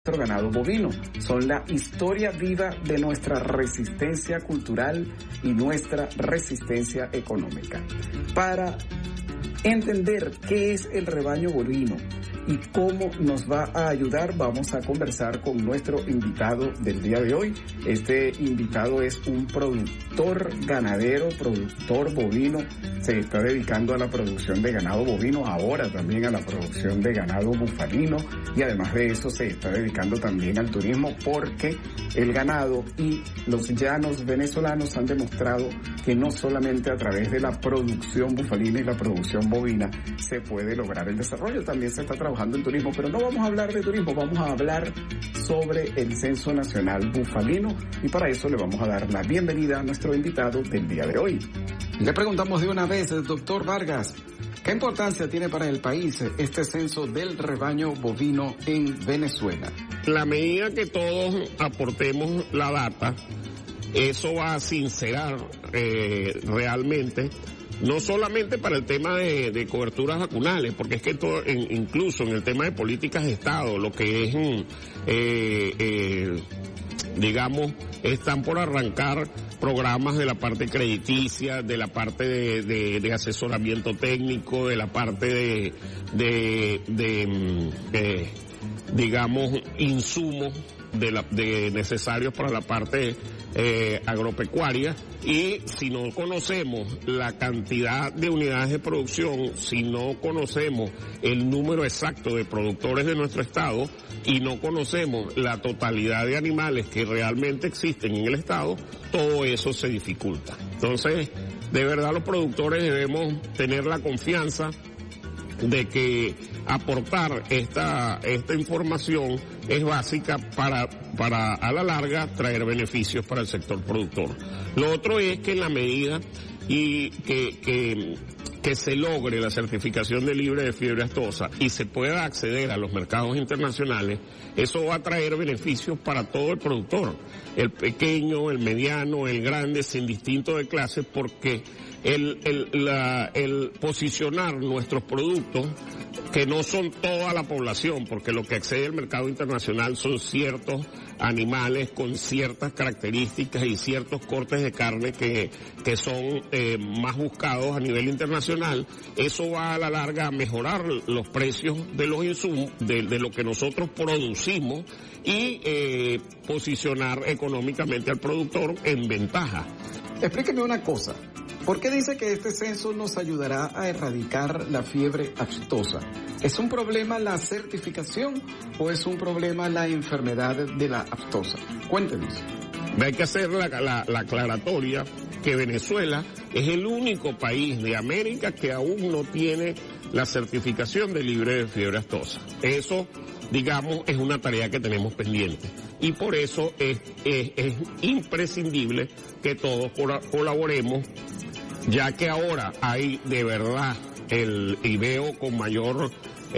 nuestro ganado bovino. Son la historia viva de nuestra resistencia cultural y nuestra resistencia económica. Para entender qué es el rebaño bovino y cómo nos va a ayudar, vamos a conversar con nuestro invitado del día de hoy. Este invitado es un productor ganadero, productor bovino, se está dedicando a la producción de ganado bovino, ahora también a la producción de ganado bufalino, y además de eso se está dedicando también al turismo, porque el ganado y los llanos venezolanos han demostrado que no solamente a través de la producción bufalina y la producción bovina se puede lograr el desarrollo, también se está trabajando en turismo, pero no vamos a hablar de turismo, vamos a hablar sobre el Censo Nacional Bufalino, y para eso le vamos a dar la bienvenida a nuestro invitado del día de hoy. Le preguntamos de una vez, doctor Vargas, ¿qué importancia tiene para el país este censo del rebaño bovino en Venezuela? La medida que todos aportemos la data, eso va a sincerar realmente, no solamente para el tema de coberturas vacunales, porque es que todo, incluso en el tema de políticas de Estado, lo que es, digamos, están por arrancar programas de la parte crediticia, de la parte de asesoramiento técnico, de la parte digamos, insumos necesarios para la parte agropecuaria. Y si no conocemos la cantidad de unidades de producción, si no conocemos el número exacto de productores de nuestro estado y no conocemos la totalidad de animales que realmente existen en el estado, todo eso se dificulta. Entonces, de verdad los productores debemos tener la confianza de que aportar esta información es básica para a la larga traer beneficios para el sector productor. Lo otro es que en la medida y que se logre la certificación de libre de fiebre aftosa y se pueda acceder a los mercados internacionales, eso va a traer beneficios para todo el productor, el pequeño, el mediano, el grande, sin distinto de clase, porque el posicionar nuestros productos, que no son toda la población, porque lo que accede al mercado internacional son ciertos animales con ciertas características y ciertos cortes de carne que son más buscados a nivel internacional. Eso va a la larga a mejorar los precios de los insumos, de lo que nosotros producimos, y posicionar económicamente al productor en ventaja. Explíqueme una cosa. ¿Por qué dice que este censo nos ayudará a erradicar la fiebre aftosa? ¿Es un problema la certificación o es un problema la enfermedad de la aftosa? Cuéntenos. Hay que hacer la aclaratoria que Venezuela es el único país de América que aún no tiene la certificación de libre de fiebre aftosa. Eso, digamos, es una tarea que tenemos pendiente. Y por eso es imprescindible que todos colaboremos, ya que ahora hay de verdad y veo con mayor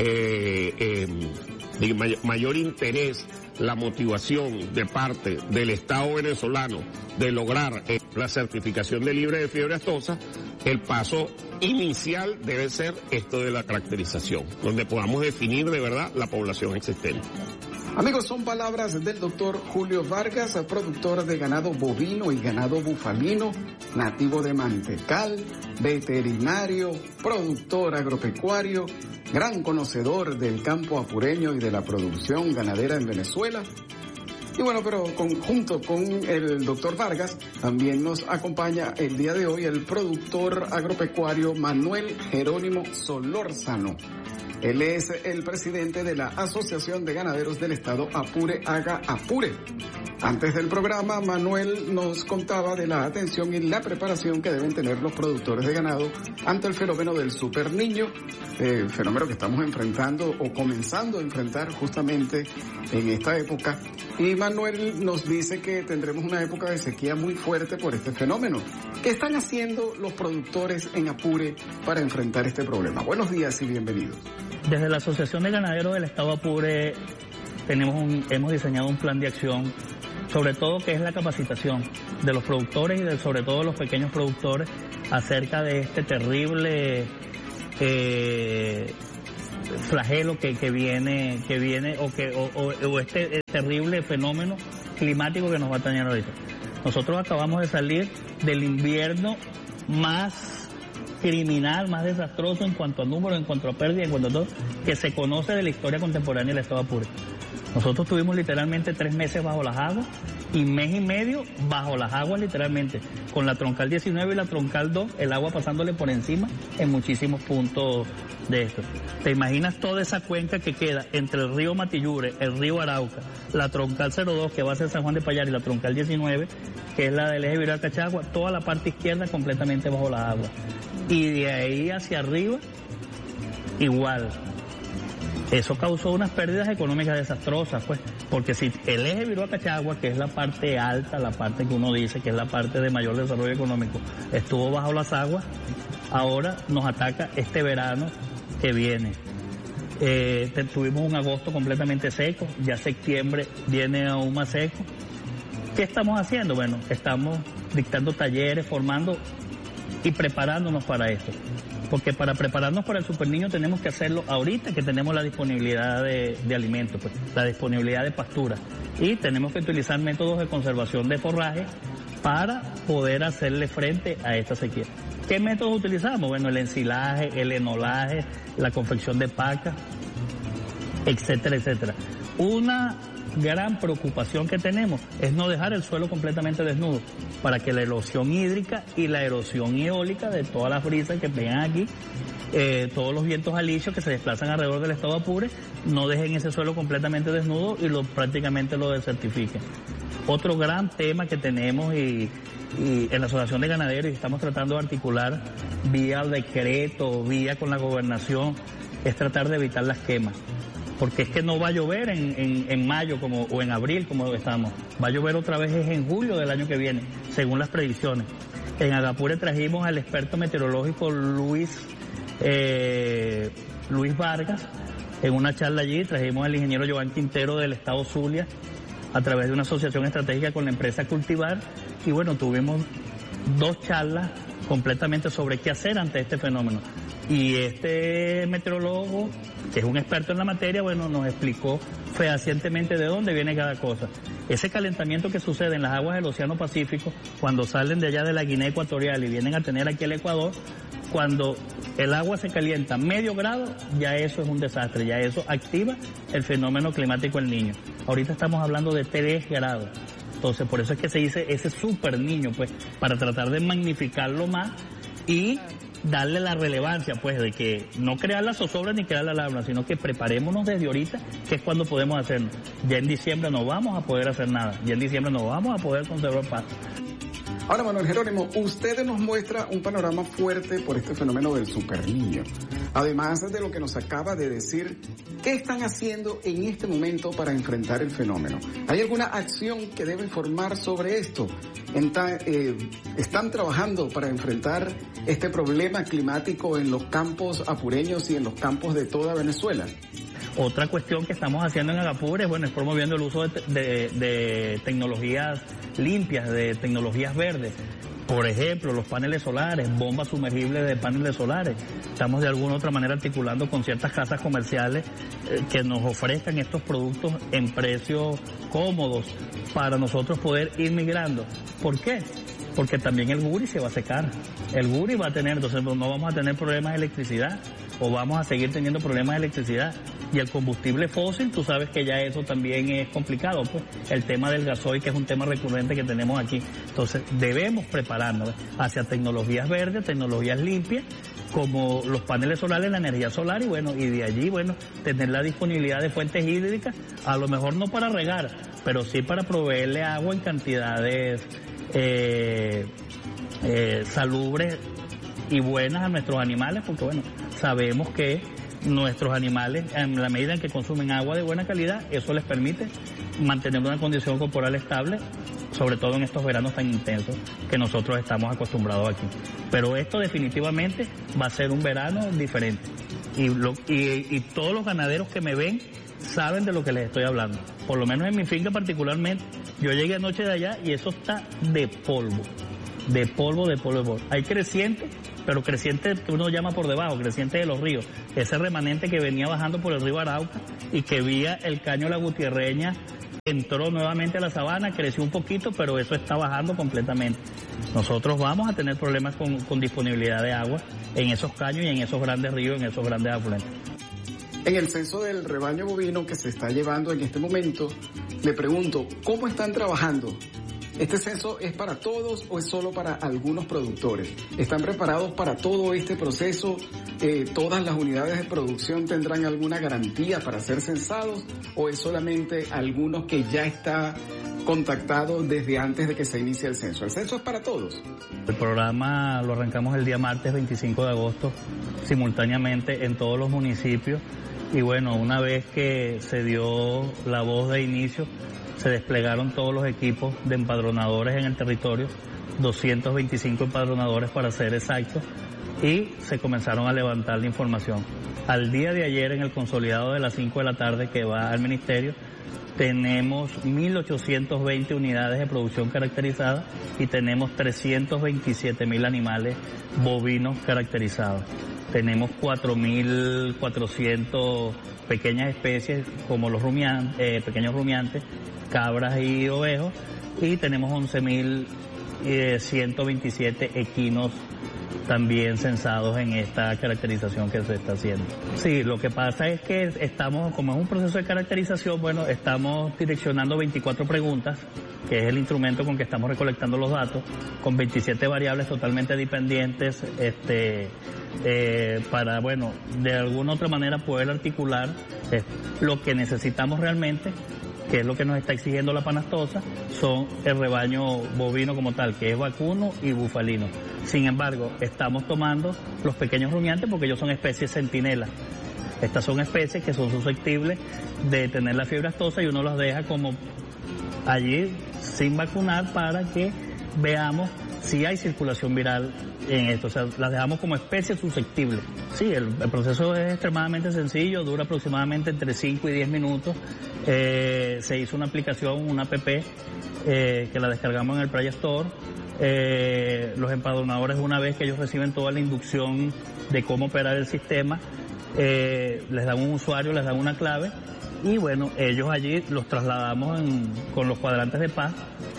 interés la motivación de parte del Estado venezolano de lograr la certificación de libre de fiebre aftosa. El paso inicial debe ser esto de la caracterización, donde podamos definir de verdad la población existente. Amigos, son palabras del doctor Julio Vargas, productor de ganado bovino y ganado bufalino, nativo de Mantecal, veterinario, productor agropecuario, gran conocedor del campo apureño y de la producción ganadera en Venezuela. Y bueno, pero junto con el doctor Vargas, también nos acompaña el día de hoy el productor agropecuario Manuel Jerónimo Solórzano. Él es el presidente de la Asociación de Ganaderos del Estado Apure, Haga Apure. Antes del programa, Manuel nos contaba de la atención y la preparación que deben tener los productores de ganado ante el fenómeno del superniño, fenómeno que estamos enfrentando o comenzando a enfrentar justamente en esta época. Y Manuel nos dice que tendremos una época de sequía muy fuerte por este fenómeno. ¿Qué están haciendo los productores en Apure para enfrentar este problema? Buenos días y bienvenidos. Desde la Asociación de Ganaderos del Estado Apure hemos diseñado un plan de acción, sobre todo que es la capacitación de los productores y sobre todo de los pequeños productores acerca de este terrible flagelo que viene o este terrible fenómeno climático que nos va a dañar ahorita. Nosotros acabamos de salir del invierno más criminal, más desastroso en cuanto a números, en cuanto a pérdida, en cuanto a todo, que se conoce de la historia contemporánea del estado Apure. Nosotros tuvimos literalmente 3 meses bajo las aguas y mes y medio bajo las aguas literalmente, con la troncal 19 y la troncal 2, el agua pasándole por encima en muchísimos puntos de esto. ¿Te imaginas toda esa cuenca que queda entre el río Matillure, el río Arauca, la troncal 02 que va a ser San Juan de Payar y la troncal 19, que es la del eje viral Cachagua, toda la parte izquierda completamente bajo las aguas? Y de ahí hacia arriba, igual. Eso causó unas pérdidas económicas desastrosas, pues, porque si el eje Virúa-Cachagua, que es la parte alta, la parte que uno dice que es la parte de mayor desarrollo económico, estuvo bajo las aguas, ahora nos ataca este verano que viene. Tuvimos un agosto completamente seco, ya septiembre viene aún más seco. ¿Qué estamos haciendo? Bueno, estamos dictando talleres, formando y preparándonos para esto. Porque para prepararnos para el superniño tenemos que hacerlo ahorita que tenemos la disponibilidad de alimentos, pues, la disponibilidad de pastura. Y tenemos que utilizar métodos de conservación de forraje para poder hacerle frente a esta sequía. ¿Qué métodos utilizamos? Bueno, el ensilaje, el enolaje, la confección de paca, etcétera, etcétera. Una gran preocupación que tenemos es no dejar el suelo completamente desnudo para que la erosión hídrica y la erosión eólica de todas las brisas que vengan aquí, todos los vientos alisios que se desplazan alrededor del estado Apure, no dejen ese suelo completamente desnudo y prácticamente lo desertifiquen. Otro gran tema que tenemos y en la Asociación de Ganaderos y estamos tratando de articular vía decreto, vía con la gobernación, es tratar de evitar las quemas. Porque es que no va a llover en mayo o en abril como estamos. Va a llover otra vez en julio del año que viene, según las predicciones. En Agapure trajimos al experto meteorológico Luis Vargas. En una charla allí trajimos al ingeniero Joan Quintero del estado Zulia a través de una asociación estratégica con la empresa Cultivar. Y bueno, tuvimos 2 charlas completamente sobre qué hacer ante este fenómeno. Y este meteorólogo, que es un experto en la materia, bueno, nos explicó fehacientemente de dónde viene cada cosa. Ese calentamiento que sucede en las aguas del Océano Pacífico, cuando salen de allá de la Guinea Ecuatorial y vienen a tener aquí el Ecuador, cuando el agua se calienta medio grado, ya eso es un desastre, ya eso activa el fenómeno climático El Niño. Ahorita estamos hablando de 3 grados. Entonces, por eso es que se dice ese super niño, pues, para tratar de magnificarlo más y darle la relevancia, pues, de que no crear la zozobra ni crear la alarma, sino que preparémonos desde ahorita, que es cuando podemos hacerlo. Ya en diciembre no vamos a poder hacer nada, ya en diciembre no vamos a poder conservar paz. Ahora, Manuel Jerónimo, usted nos muestra un panorama fuerte por este fenómeno del superniño. Además de lo que nos acaba de decir, ¿qué están haciendo en este momento para enfrentar el fenómeno? ¿Hay alguna acción que debe formar sobre esto? ¿Están trabajando para enfrentar este problema climático en los campos apureños y en los campos de toda Venezuela? Otra cuestión que estamos haciendo en Agapure, bueno, es promoviendo el uso de tecnologías limpias, de tecnologías verdes. Por ejemplo, los paneles solares, bombas sumergibles de paneles solares. Estamos de alguna u otra manera articulando con ciertas casas comerciales que nos ofrezcan estos productos en precios cómodos para nosotros poder ir migrando. ¿Por qué? Porque también el Guri se va a secar. El Guri va a tener, entonces no vamos a tener problemas de electricidad o vamos a seguir teniendo problemas de electricidad. Y el combustible fósil, tú sabes que ya eso también es complicado, pues. El tema del gasoil, que es un tema recurrente que tenemos aquí. Entonces, debemos prepararnos hacia tecnologías verdes, tecnologías limpias, como los paneles solares, la energía solar, y bueno, y de allí, bueno, tener la disponibilidad de fuentes hídricas, a lo mejor no para regar, pero sí para proveerle agua en cantidades salubres y buenas a nuestros animales, porque bueno, sabemos que nuestros animales, en la medida en que consumen agua de buena calidad, eso les permite mantener una condición corporal estable, sobre todo en estos veranos tan intensos que nosotros estamos acostumbrados aquí. Pero esto definitivamente va a ser un verano diferente. Y todos los ganaderos que me ven saben de lo que les estoy hablando. Por lo menos en mi finca particularmente, yo llegué anoche de allá y eso está de polvo. de polvo. Hay creciente, pero creciente que uno llama por debajo, creciente de los ríos. Ese remanente que venía bajando por el río Arauca y que vía el caño La Gutierreña entró nuevamente a la sabana, creció un poquito, pero eso está bajando completamente. Nosotros vamos a tener problemas con disponibilidad de agua en esos caños y en esos grandes ríos, en esos grandes afluentes. En el censo del rebaño bovino que se está llevando en este momento, le pregunto, ¿cómo están trabajando? ¿Este censo es para todos o es solo para algunos productores? ¿Están preparados para todo este proceso? ¿Todas las unidades de producción tendrán alguna garantía para ser censados o es solamente algunos que ya está contactado desde antes de que se inicie el censo? ¿El censo es para todos? El programa lo arrancamos el día martes 25 de agosto, simultáneamente en todos los municipios. Y bueno, una vez que se dio la voz de inicio, se desplegaron todos los equipos de empadronadores en el territorio, 225 empadronadores para ser exactos, y se comenzaron a levantar la información. Al día de ayer, en el consolidado de las 5 de la tarde que va al ministerio, tenemos 1.820 unidades de producción caracterizadas y tenemos 327.000 animales bovinos caracterizados. Tenemos 4.400 pequeñas especies como los pequeños rumiantes, cabras y ovejos, y tenemos 11.127 equinos también censados en esta caracterización que se está haciendo. Sí, lo que pasa es que estamos, como es un proceso de caracterización, bueno, estamos direccionando 24 preguntas, que es el instrumento con que estamos recolectando los datos, con 27 variables totalmente dependientes, para, bueno, de alguna otra manera poder articular lo que necesitamos realmente, que es lo que nos está exigiendo la panastosa, son el rebaño bovino como tal, que es vacuno y bufalino. Sin embargo, estamos tomando los pequeños rumiantes porque ellos son especies centinelas. Estas son especies que son susceptibles de tener la fiebre aftosa y uno las deja como allí sin vacunar para que veamos si hay circulación viral en esto. O sea, las dejamos como especies susceptibles. Sí, el proceso es extremadamente sencillo, dura aproximadamente entre 5 y 10 minutos. Se hizo una aplicación, una app, que la descargamos en el Play Store. Los empadronadores, una vez que ellos reciben toda la inducción de cómo operar el sistema, les dan un usuario, les dan una clave y bueno, ellos allí los trasladamos con los cuadrantes de paz,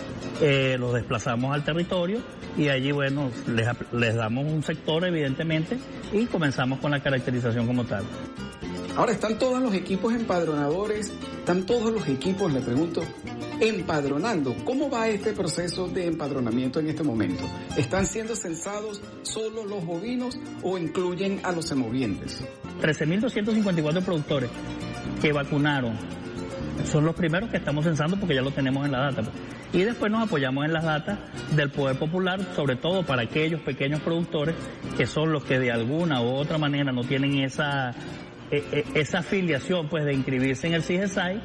los desplazamos al territorio y allí bueno, les damos un sector evidentemente y comenzamos con la caracterización como tal. Ahora, ¿están todos los equipos empadronadores? ¿Están todos los equipos, le pregunto, empadronando? ¿Cómo va este proceso de empadronamiento en este momento? ¿Están siendo censados solo los bovinos o incluyen a los semovientes? 13.254 productores que vacunaron son los primeros que estamos censando porque ya lo tenemos en la data. Y después nos apoyamos en las datas del Poder Popular, sobre todo para aquellos pequeños productores que son los que de alguna u otra manera no tienen esa afiliación pues de inscribirse en el CIGESAI,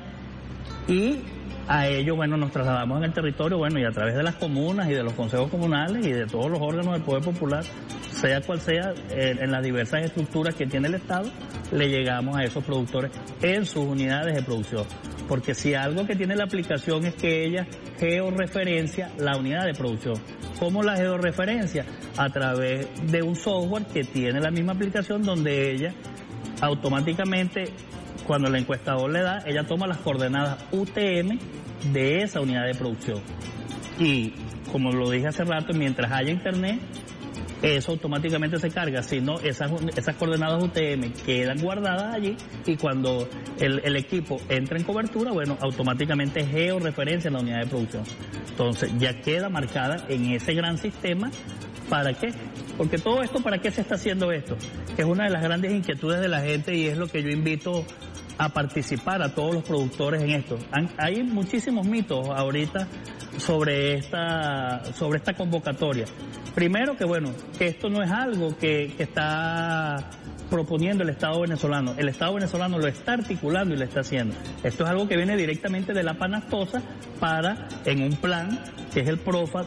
y a ellos bueno nos trasladamos en el territorio bueno y a través de las comunas y de los consejos comunales y de todos los órganos del Poder Popular, sea cual sea, en las diversas estructuras que tiene el Estado, le llegamos a esos productores en sus unidades de producción. Porque si algo que tiene la aplicación es que ella georreferencia la unidad de producción. ¿Cómo la georreferencia? A través de un software que tiene la misma aplicación donde ella automáticamente, cuando el encuestador le da, ella toma las coordenadas UTM de esa unidad de producción. Y, como lo dije hace rato, mientras haya internet, eso automáticamente se carga. Si no, esas coordenadas UTM quedan guardadas allí y cuando el equipo entra en cobertura, bueno, automáticamente georreferencia la unidad de producción. Entonces, ya queda marcada en ese gran sistema. ¿Para qué? Porque todo esto, ¿para qué se está haciendo esto? Que es una de las grandes inquietudes de la gente y es lo que yo invito a participar a todos los productores en esto. Hay muchísimos mitos ahorita sobre esta convocatoria. Primero que bueno, que esto no es algo que está proponiendo el Estado venezolano. El Estado venezolano lo está articulando y lo está haciendo. Esto es algo que viene directamente de la panastosa para, en un plan que es el PROFA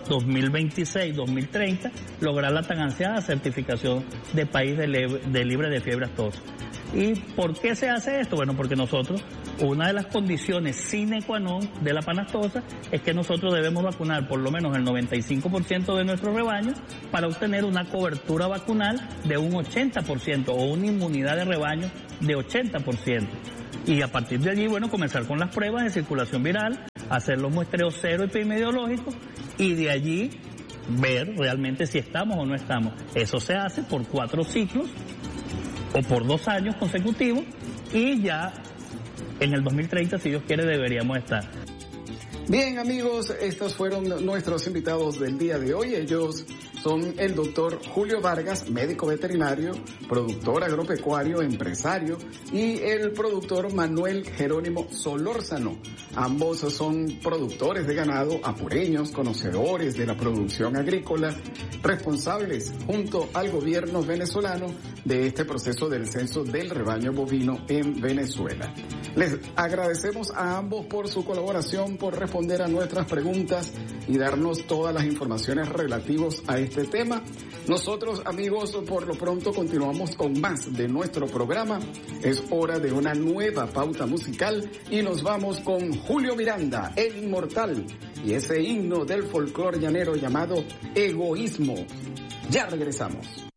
2026-2030, lograr la tan ansiada certificación de país de libre de fiebre aftosa. ¿Y por qué se hace esto? Bueno, porque nosotros, una de las condiciones sine qua non de la panastosa es que nosotros debemos vacunar por lo menos el 95% de nuestro rebaño para obtener una cobertura vacunal de un 80% o una inmunidad de rebaño de 80%. Y a partir de allí, bueno, comenzar con las pruebas de circulación viral, hacer los muestreos cero epidemiológicos y de allí ver realmente si estamos o no estamos. Eso se hace por 4 ciclos o por 2 años consecutivos y ya en el 2030, si Dios quiere, deberíamos estar. Bien, amigos, estos fueron nuestros invitados del día de hoy. Ellos son el doctor Julio Vargas, médico veterinario, productor agropecuario, empresario, y el productor Manuel Jerónimo Solórzano. Ambos son productores de ganado, apureños, conocedores de la producción agrícola, responsables junto al gobierno venezolano de este proceso del censo del rebaño bovino en Venezuela. Les agradecemos a ambos por su colaboración, por responder a nuestras preguntas y darnos todas las informaciones relativas a este tema. Nosotros, amigos, por lo pronto continuamos con más de nuestro programa. Es hora de una nueva pauta musical y nos vamos con Julio Miranda, el inmortal, y ese himno del folclore llanero llamado Egoísmo. Ya regresamos.